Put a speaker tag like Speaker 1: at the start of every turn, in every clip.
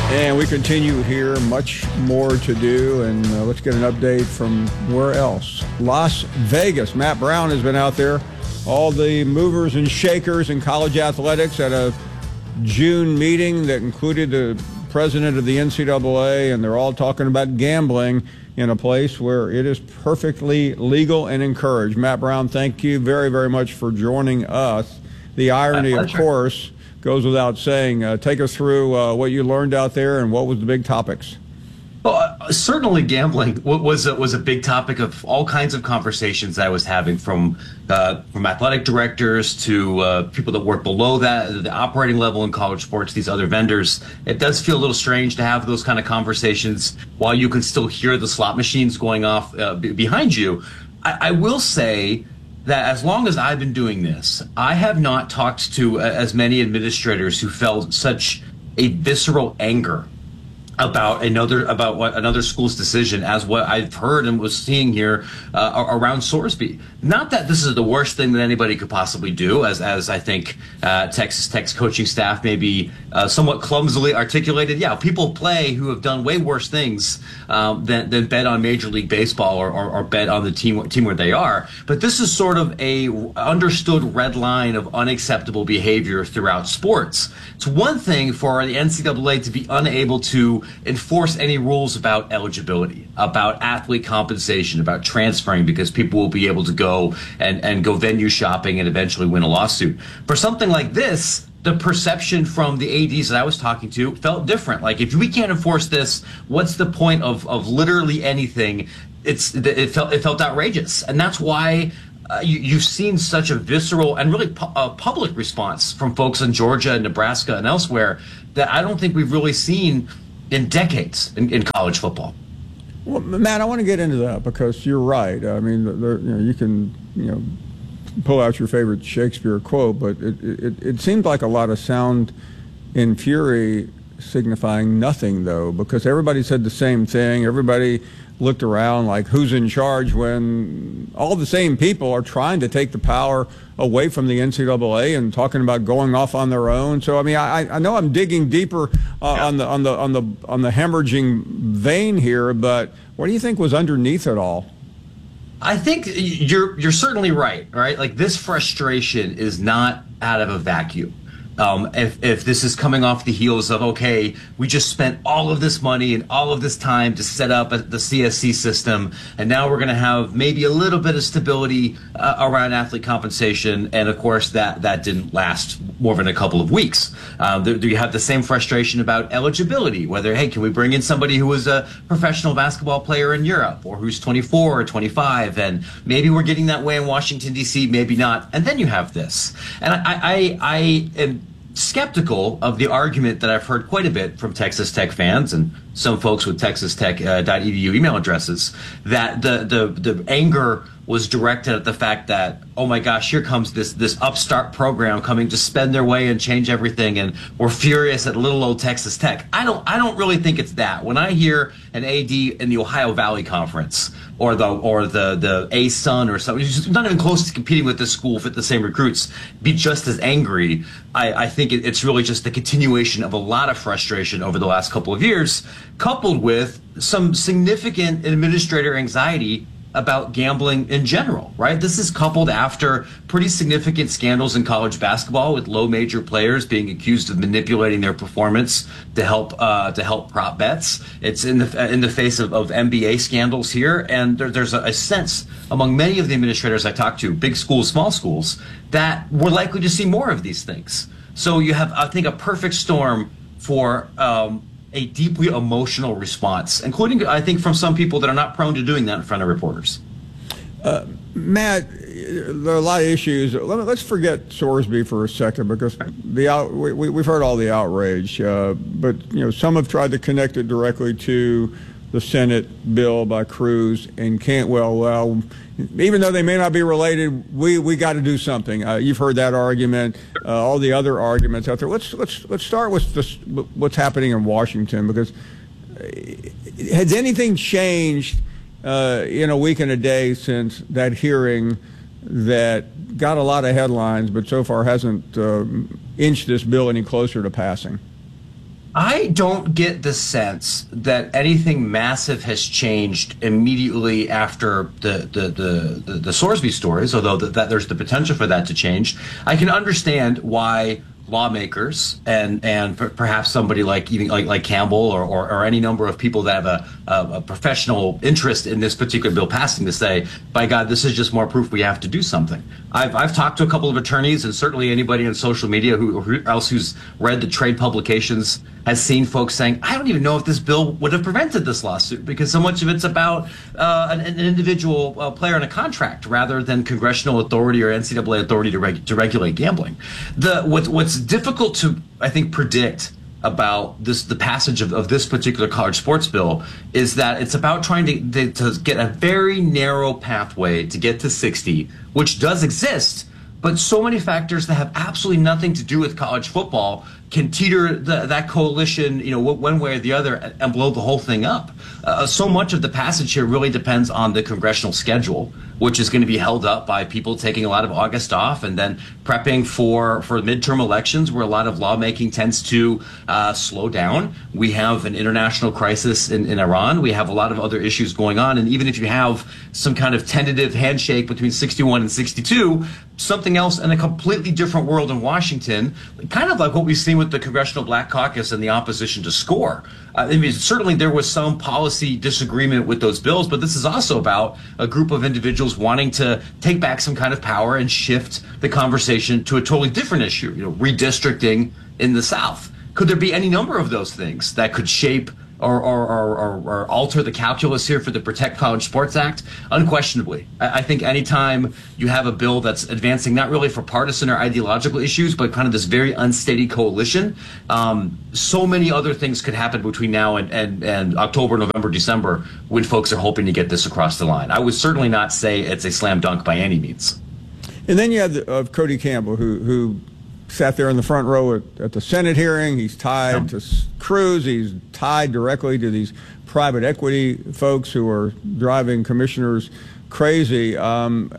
Speaker 1: And we continue here, much more to do, and let's get an update from where else? Las Vegas. Matt Brown has been out there. All the movers and shakers in college athletics at a June meeting that included the president of the NCAA, and they're all talking about gambling in a place where it is perfectly legal and encouraged. Matt Brown, thank you very, very much for joining us. The irony, of course, goes without saying. Take us through what you learned out there and what was the big topics.
Speaker 2: Well, certainly gambling was a big topic of all kinds of conversations that I was having from athletic directors to people that work below that, the operating level in college sports, these other vendors. It does feel a little strange to have those kind of conversations while you can still hear the slot machines going off behind you. I will say that as long as I've been doing this, I have not talked to as many administrators who felt such a visceral anger about another school's decision as what I've heard and was seeing here around Sorsby. Not that this is the worst thing that anybody could possibly do, as I think Texas Tech's coaching staff maybe somewhat clumsily articulated. Yeah, people play who have done way worse things than bet on Major League Baseball or bet on the team where they are. But this is sort of a understood red line of unacceptable behavior throughout sports. It's one thing for the NCAA to be unable to enforce any rules about eligibility, about athlete compensation, about transferring, because people will be able to go and go venue shopping and eventually win a lawsuit. For something like this, the perception from the ADs that I was talking to felt different. Like, if we can't enforce this, what's the point of literally anything? It felt outrageous. And that's why you've seen such a visceral and really public response from folks in Georgia and Nebraska and elsewhere that I don't think we've really seen in decades in college football.
Speaker 1: Well, Matt, I want to get into that because you're right. I mean, you can pull out your favorite Shakespeare quote, but it seemed like a lot of sound and fury signifying nothing, though, because everybody said the same thing. Everybody looked around like, who's in charge, when all the same people are trying to take the power away from the NCAA and talking about going off on their own. So I mean, I know I'm digging deeper on the hemorrhaging vein here, but what do you think was underneath it all?
Speaker 2: I think you're certainly right. Right, like, this frustration is not out of a vacuum. If this is coming off the heels of, okay, we just spent all of this money and all of this time to set up the CSC system, and now we're going to have maybe a little bit of stability around athlete compensation, and of course that didn't last more than a couple of weeks. Do you have the same frustration about eligibility, whether, hey, can we bring in somebody who was a professional basketball player in Europe, or who's 24 or 25, and maybe we're getting that way in Washington, D.C., maybe not, and then you have this. And I am skeptical of the argument that I've heard quite a bit from Texas Tech fans and some folks with texastech.edu email addresses, that the anger was directed at the fact that, oh my gosh, here comes this upstart program coming to spend their way and change everything, and we're furious at little old Texas Tech. I don't really think it's that. When I hear an AD in the Ohio Valley Conference or the A-Sun or something, who's not even close to competing with this school, fit the same recruits, be just as angry, I think it's really just the continuation of a lot of frustration over the last couple of years, coupled with some significant administrator anxiety about gambling in general, right? This is coupled after pretty significant scandals in college basketball, with low major players being accused of manipulating their performance to help prop bets. It's in the face of NBA scandals here, and there's a sense among many of the administrators I talked to, big schools, small schools, that we're likely to see more of these things. So you have, I think, a perfect storm for a deeply emotional response, including, I think, from some people that are not prone to doing that in front of reporters.
Speaker 1: Matt, there are a lot of issues. Let's forget Sorsby for a second, because we've heard all the outrage, but some have tried to connect it directly to the Senate bill by Cruz and Cantwell. Well, even though they may not be related, we got to do something. You've heard that argument, all the other arguments out there. Let's start with what's happening in Washington, because has anything changed in a week and a day since that hearing that got a lot of headlines, but so far hasn't inched this bill any closer to passing?
Speaker 2: I don't get the sense that anything massive has changed immediately after the Sorsby stories, although that there's the potential for that to change. I can understand why lawmakers and perhaps somebody like even like Campbell or any number of people that have a professional interest in this particular bill passing to say, by God, this is just more proof we have to do something. I've talked to a couple of attorneys, and certainly anybody on social media who's read the trade publications has seen folks saying, I don't even know if this bill would have prevented this lawsuit, because so much of it's about an individual player in a contract rather than congressional authority or NCAA authority to regulate gambling. What's difficult to, I think, predict about the passage of this particular college sports bill is that it's about trying to get a very narrow pathway to get to 60, which does exist, but so many factors that have absolutely nothing to do with college football can teeter that coalition, one way or the other, and blow the whole thing up. So much of the passage here really depends on the congressional schedule, which is going to be held up by people taking a lot of August off and then prepping for midterm elections, where a lot of lawmaking tends to slow down. We have an international crisis in Iran. We have a lot of other issues going on. And even if you have some kind of tentative handshake between 61 and 62, something else in a completely different world in Washington, kind of like what we've seen with the Congressional Black Caucus and the opposition to SCORE. I mean, certainly there was some policy disagreement with those bills, but this is also about a group of individuals wanting to take back some kind of power and shift the conversation to a totally different issue, redistricting in the South. Could there be any number of those things that could shape or alter the calculus here for the Protect College Sports Act? Unquestionably. I think anytime you have a bill that's advancing not really for partisan or ideological issues, but kind of this very unsteady coalition, so many other things could happen between now and October, November, December, when folks are hoping to get this across the line. I would certainly not say it's a slam dunk by any means.
Speaker 1: And then you have Cody Campbell, who sat there in the front row at the Senate hearing. He's tied to Cruz. He's tied directly to these private equity folks who are driving commissioners crazy. I want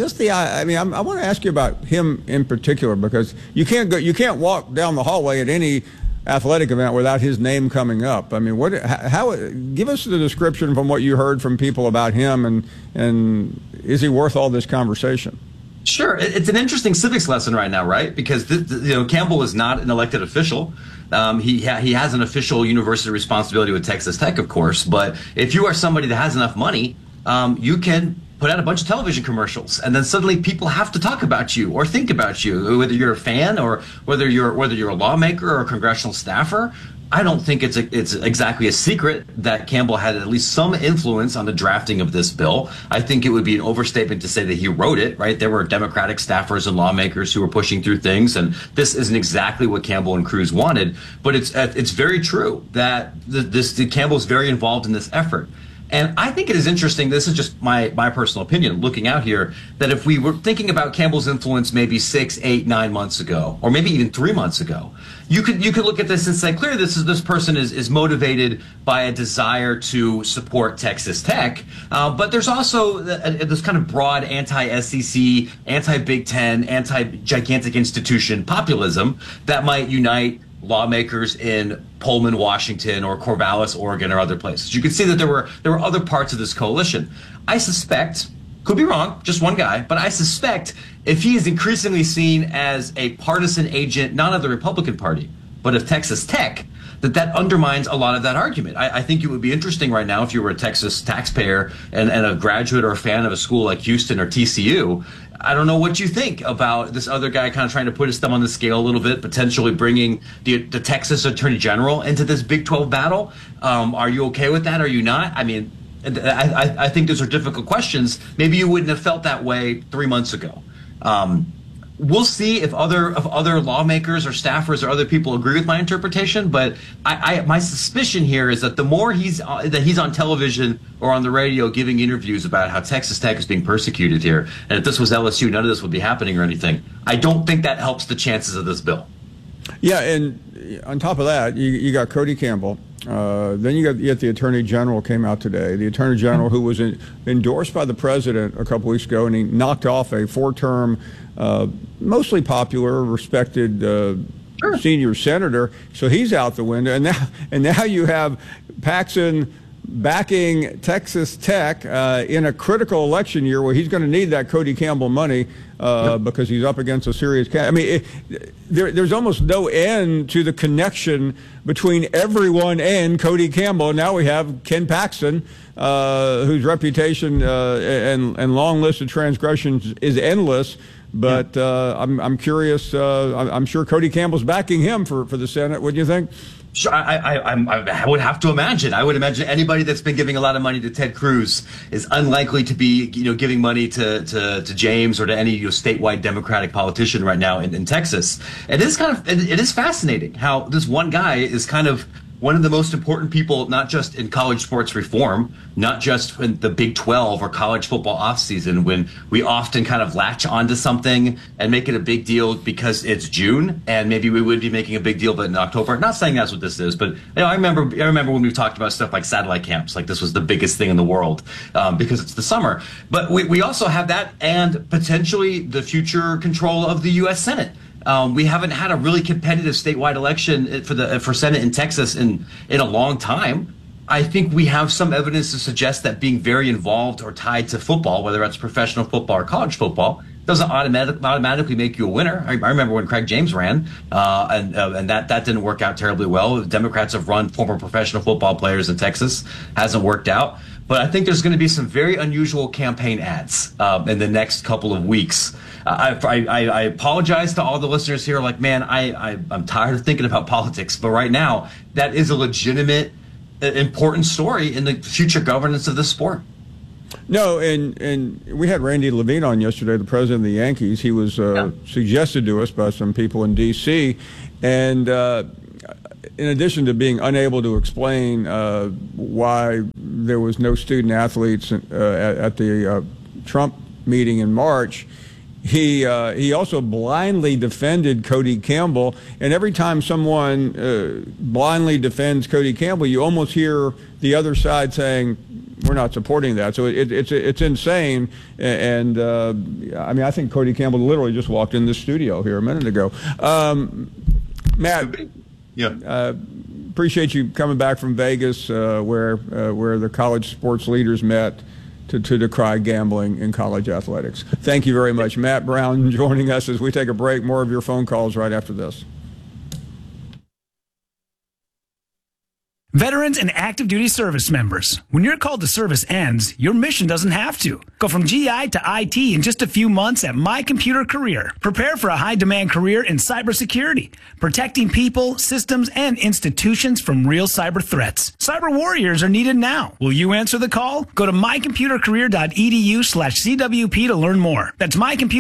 Speaker 1: to ask you about him in particular, because you can't walk down the hallway at any athletic event without his name coming up. I mean, give us the description from what you heard from people about him, and is he worth all this conversation?
Speaker 2: Sure. It's an interesting civics lesson right now, right? Because Campbell is not an elected official. He has an official university responsibility with Texas Tech, of course. But if you are somebody that has enough money, you can put out a bunch of television commercials, and then suddenly people have to talk about you or think about you, whether you're a fan or whether you're a lawmaker or a congressional staffer. I don't think it's exactly a secret that Campbell had at least some influence on the drafting of this bill. I think it would be an overstatement to say that he wrote it, right? There were Democratic staffers and lawmakers who were pushing through things, and this isn't exactly what Campbell and Cruz wanted. But it's very true that Campbell's very involved in this effort. And I think it is interesting, this is just my personal opinion, looking out here, that if we were thinking about Campbell's influence maybe 6, 8, 9 months ago, or maybe even 3 months ago, you could look at this and say, clearly this person is motivated by a desire to support Texas Tech, but there's also this kind of broad anti-SEC, anti-Big Ten, anti-gigantic institution populism that might unite lawmakers in Pullman, Washington, or Corvallis, Oregon, or other places. You can see that there were other parts of this coalition. I suspect, could be wrong, just one guy, but I suspect if he is increasingly seen as a partisan agent, not of the Republican Party, but of Texas Tech, that undermines a lot of that argument. I think it would be interesting right now if you were a Texas taxpayer and a graduate or a fan of a school like Houston or TCU. I don't know what you think about this other guy kind of trying to put his thumb on the scale a little bit, potentially bringing the Texas Attorney General into this Big 12 battle. Are you okay with that? Are you not? I mean, I think those are difficult questions. Maybe you wouldn't have felt that way 3 months ago. We'll see if other lawmakers or staffers or other people agree with my interpretation. But my suspicion here is that the more he's on television or on the radio giving interviews about how Texas Tech is being persecuted here, and if this was LSU, none of this would be happening or anything. I don't think that helps the chances of this bill.
Speaker 1: Yeah, and on top of that, you got Cody Campbell. Then you got the Attorney General came out today. The Attorney General who was endorsed by the President a couple weeks ago, and he knocked off a 4-term, mostly popular, respected senior senator, so he's out the window. And now you have Paxson backing Texas Tech in a critical election year where he's going to need that Cody Campbell money because he's up against a serious I mean, there's almost no end to the connection between everyone and Cody Campbell. Now we have Ken Paxton, whose reputation and long list of transgressions is endless. But I'm curious. I'm sure Cody Campbell's backing him for the Senate. Wouldn't you think?
Speaker 2: Sure, I would have to imagine. I would imagine anybody that's been giving a lot of money to Ted Cruz is unlikely to be, giving money to James or to any statewide Democratic politician right now in Texas. It is fascinating how this one guy is kind of one of the most important people, not just in college sports reform, not just in the Big 12 or college football offseason, when we often kind of latch onto something and make it a big deal because it's June, and maybe we would be making a big deal, but in October. Not saying that's what this is, but I remember when we talked about stuff like satellite camps, like this was the biggest thing in the world because it's the summer. But we also have that and potentially the future control of the U.S. Senate. We haven't had a really competitive statewide election for Senate in Texas in a long time. I think we have some evidence to suggest that being very involved or tied to football, whether that's professional football or college football, doesn't automatically make you a winner. I remember when Craig James ran, and that didn't work out terribly well. Democrats have run former professional football players in Texas, hasn't worked out. But I think there's going to be some very unusual campaign ads in the next couple of weeks. I apologize to all the listeners here. Like, man, I'm tired of thinking about politics. But right now, that is a legitimate, important story in the future governance of the sport.
Speaker 1: No, and we had Randy Levine on yesterday, the president of the Yankees. He was suggested to us by some people in D.C., and in addition to being unable to explain why there was no student athletes at the Trump meeting in March, he also blindly defended Cody Campbell. And every time someone blindly defends Cody Campbell, you almost hear the other side saying, we're not supporting that. So it's insane. And I mean, I think Cody Campbell literally just walked in the studio here a minute ago. Matt. Yeah. Appreciate you coming back from Vegas, where the college sports leaders met to decry gambling in college athletics. Thank you very much. Matt Brown joining us as we take a break. More of your phone calls right after this.
Speaker 3: Veterans and active duty service members, when your call to service ends, your mission doesn't have to. Go from GI to IT in just a few months at My Computer Career. Prepare for a high-demand career in cybersecurity, protecting people, systems, and institutions from real cyber threats. Cyber warriors are needed now. Will you answer the call? Go to mycomputercareer.edu/CWP to learn more. That's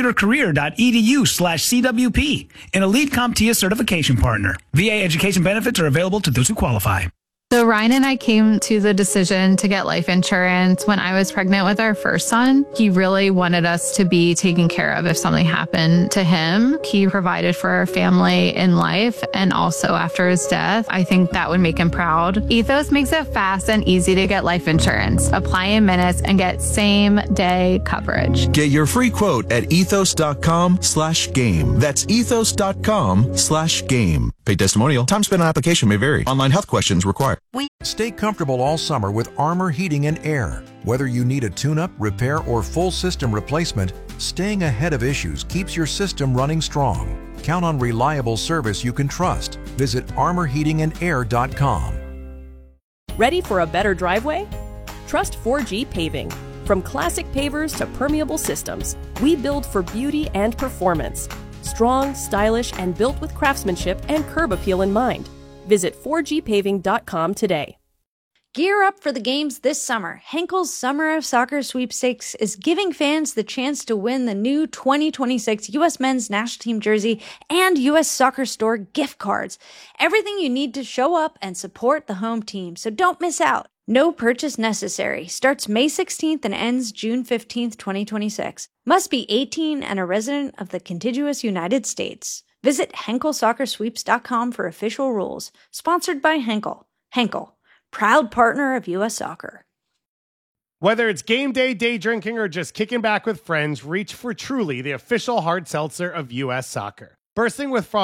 Speaker 3: mycomputercareer.edu/CWP, an elite CompTIA certification partner. VA education benefits are available to those who qualify.
Speaker 4: So Ryan and I came to the decision to get life insurance when I was pregnant with our first son. He really wanted us to be taken care of if something happened to him. He provided for our family in life and also after his death. I think that would make him proud. Ethos makes it fast and easy to get life insurance. Apply in minutes and get same day coverage.
Speaker 5: Get your free quote at ethos.com/game. That's ethos.com/game. Paid testimonial. Time spent on application may vary. Online health questions required.
Speaker 6: Stay comfortable all summer with Armor Heating and Air. Whether you need a tune-up, repair, or full system replacement, staying ahead of issues keeps your system running strong. Count on reliable service you can trust. Visit armorheatingandair.com.
Speaker 7: Ready for a better driveway? Trust 4G Paving. From classic pavers to permeable systems, we build for beauty and performance. Strong, stylish, and built with craftsmanship and curb appeal in mind. Visit 4gpaving.com today.
Speaker 8: Gear up for the games this summer. Henkel's Summer of Soccer Sweepstakes is giving fans the chance to win the new 2026 U.S. Men's National Team jersey and U.S. Soccer Store gift cards. Everything you need to show up and support the home team, so don't miss out. No purchase necessary. Starts May 16th and ends June 15th, 2026. Must be 18 and a resident of the contiguous United States. Visit HenkelSoccerSweeps.com for official rules. Sponsored by Henkel. Henkel, proud partner of U.S. Soccer.
Speaker 9: Whether it's game day, day drinking, or just kicking back with friends, reach for Truly, the official hard seltzer of U.S. Soccer. Bursting with fun,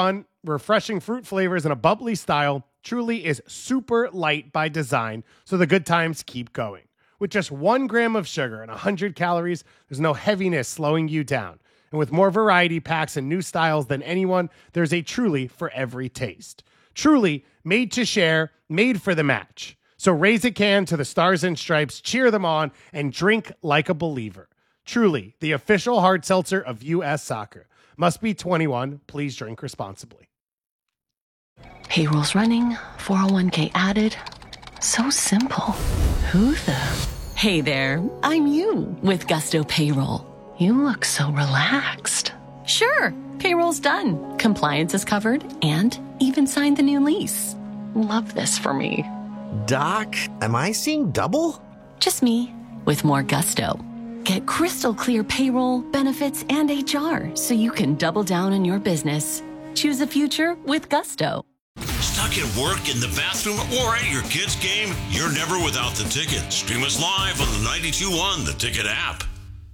Speaker 9: refreshing fruit flavors, and a bubbly style, Truly is super light by design, so the good times keep going. With just 1 gram of sugar and 100 calories, there's no heaviness slowing you down. And with more variety packs and new styles than anyone, there's a Truly for every taste. Truly, made to share, made for the match. So raise a can to the Stars and Stripes, cheer them on, and drink like a believer. Truly, the official hard seltzer of U.S. Soccer. Must be 21. Please drink responsibly.
Speaker 10: Payroll's running, 401k added. So simple. Who the? Hey there, I'm you with Gusto Payroll. You look so relaxed. Sure, payroll's done. Compliance is covered and even signed the new lease. Love this for me.
Speaker 5: Doc, am I seeing double?
Speaker 10: Just me with more Gusto. Get crystal clear payroll, benefits, and HR so you can double down on your business. Choose a future with Gusto.
Speaker 11: Stuck at work, in the bathroom, or at your kid's game? You're never without the ticket. Stream us live on the 92.1 The Ticket app.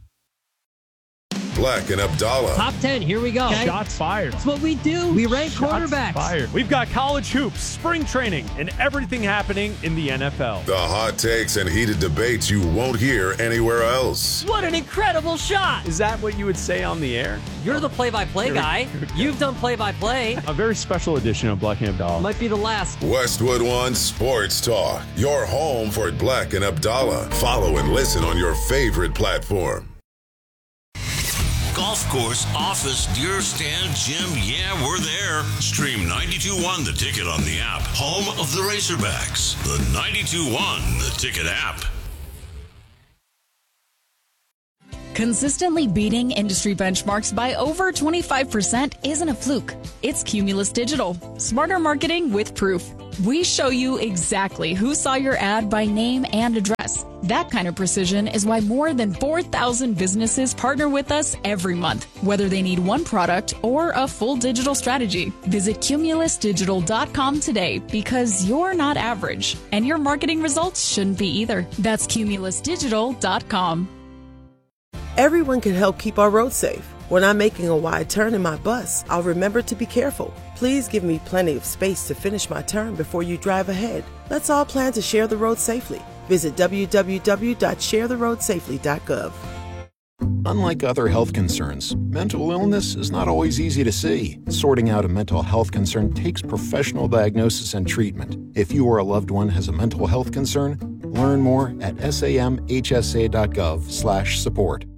Speaker 12: Black and Abdallah.
Speaker 13: Top 10, here we go.
Speaker 14: Okay. Shots fired.
Speaker 13: That's what we do. We rank quarterbacks.
Speaker 14: Fired. We've got college hoops, spring training, and everything happening in the NFL.
Speaker 12: The hot takes and heated debates you won't hear anywhere else.
Speaker 13: What an incredible shot.
Speaker 14: Is that what you would say on the air?
Speaker 13: You're the play-by-play guy. You've done play-by-play.
Speaker 14: A very special edition of Black and Abdallah.
Speaker 13: Might be the last.
Speaker 12: Westwood One Sports Talk. Your home for Black and Abdallah. Follow and listen on your favorite platform.
Speaker 11: Golf course, office, deer stand, gym, yeah, we're there. Stream 92.1 The Ticket on the app. Home of the Razorbacks. The 92.1 The Ticket app.
Speaker 15: Consistently beating industry benchmarks by over 25% isn't a fluke. It's Cumulus Digital. Smarter marketing with proof. We show you exactly who saw your ad by name and address. That kind of precision is why more than 4,000 businesses partner with us every month, whether they need one product or a full digital strategy. Visit cumulusdigital.com today because you're not average, and your marketing results shouldn't be either. That's cumulusdigital.com.
Speaker 16: Everyone can help keep our roads safe. When I'm making a wide turn in my bus, I'll remember to be careful. Please give me plenty of space to finish my turn before you drive ahead. Let's all plan to share the road safely. Visit www.sharetheroadsafely.gov.
Speaker 17: Unlike other health concerns, mental illness is not always easy to see. Sorting out a mental health concern takes professional diagnosis and treatment. If you or a loved one has a mental health concern, learn more at samhsa.gov/support.